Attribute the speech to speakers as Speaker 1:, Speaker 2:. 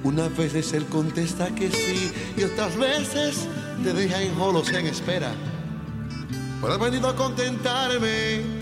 Speaker 1: Unas veces él contesta que sí y otras veces te deja en jolos en espera. Pero he venido a contentarme